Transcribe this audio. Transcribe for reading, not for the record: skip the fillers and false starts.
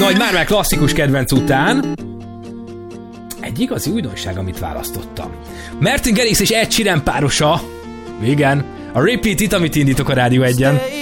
majd már klasszikus kedvenc után egy igazi újdonság, amit választottam. Martin Garrix és Ed Sheeran párosa. Igen, a Repeat It, amit indítok a Rádió 1-en.